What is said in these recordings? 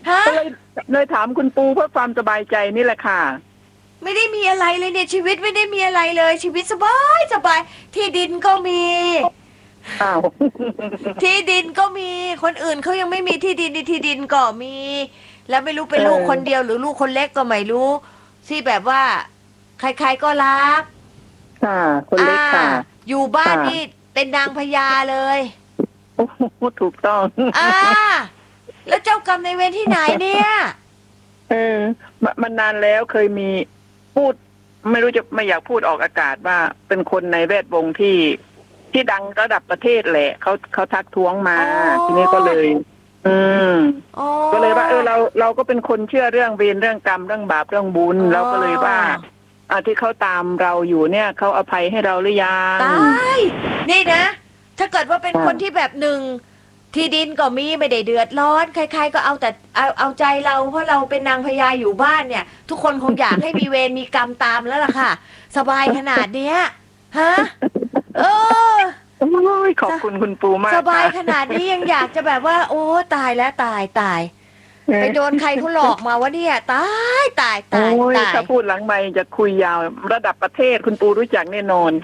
ฮะเลยถามคุณปูเพื่อความสบายใจนี่แหละค่ะไม่ได้มีอะไรเลยเนี่ยชีวิตไม่ได้มีอะไรเลยชีวิตสบายสบายที่ดินก็มีอ้าวที่ดินก็มีคนอื่นเขายังไม่มีที่ดินที่ดินก็มี แล้วไม่รู้เป็นลูกคนเดียวหรือลูกคนเล็กก็ไม่รู้ที่แบบว่าใครๆก็รักค่ะคนเล็กค่ะอยู่บ้านนี่เป็นนางพญาเลยโอ้ถูกต้องแล้วเจ้ากรรมในเวรที่ไหนเนี่ยมันนานแล้วเคยมีพูดไม่รู้จะไม่อยากพูดออกอากาศว่าเป็นคนในแวดวงที่ดังระดับประเทศแหละเขาทักท้วงมาทีนี้ก็เลยก็เลยว่าเราก็เป็นคนเชื่อเรื่องเวรเรื่องกรรมเรื่องบาปเรื่องบุญเราก็เลยว่าที่เขาตามเราอยู่เนี่ยเขาอภัยให้เราหรือยังตายนี่นะถ้าเกิดว่าเป็นคนที่แบบหนึ่งที่ดินก็มีไม่ได้เดือดร้อนใครๆก็เอาแต่เอาใจเราเพราะเราเป็นนางพญาอยู่บ้านเนี่ยทุกคนคงอยากให้มีเวรมีกรรมตามแล้วล่ะค่ะสบายขนาดเนี้ยฮะขอบคุณคุณปูมากสบายขนาดนี้ยังอยากจะแบบว่าโอ้ตายแล้วตายไปโดนใครเขาหลอกมาวะเนี่ยตายถ้าพูดหลังไมค์จะคุยยาวระดับประเทศคุณปูรู้จักแน่นอน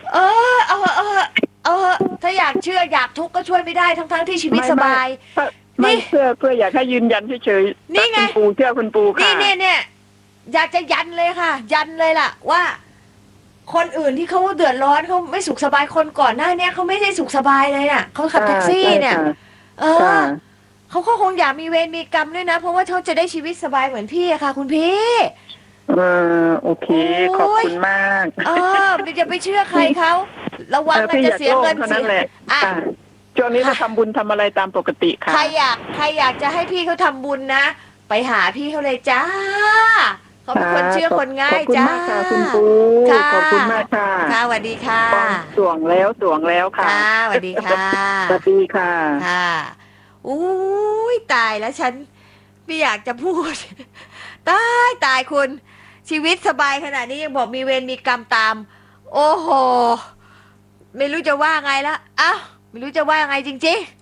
ถ้าอยากเชื่ออยากทุกข์ก็ช่วยไม่ได้ทั้งที่ชีวิตสบายไม่เพื่ออยากให้ยืนยันเฉยๆนี่ไงคุณปูเชื่อคุณปูค่ะเนี่ยอยากจะยันเลยค่ะยันเลยล่ะว่าคนอื่นที่เขาเดือดร้อนเขาไม่สุขสบายคนก่อนหน้านี้เขาไม่ได้สุขสบายเลยน่ะเขาขับแท็กซี่เนี่ยเขาคงอยากมีเวรมีกรรมด้วยนะเพราะว่าเขาจะได้ชีวิตสบายเหมือนพี่อะค่ะคุณพี่โอเคขอบคุณมากไม่จะไปเชื่อใครเขาระวังมันจะเสียเงินเสียช่วงนี้เราทำบุญทำอะไรตามปกติค่ะใครอยากจะให้พี่เขาทำบุญนะไปหาพี่เขาเลยจ้าเขาเป็นคนเชื่อคนง่ายจ้าขอบคุณมากค่ะคุณปูขอบคุณมากค่ะค่ะสวัสดีค่ะสวงแล้วค่ะสวัสดีค่ะสวัสดีค่ะค่ะอุ้ยตายแล้วฉันไม่อยากจะพูดตายคุณชีวิตสบายขนาดนี้ยังบอกมีเวรมีกรรมตามโอ้โหไม่รู้จะว่าไงละอ้าวไม่รู้จะว่าไงจริงๆ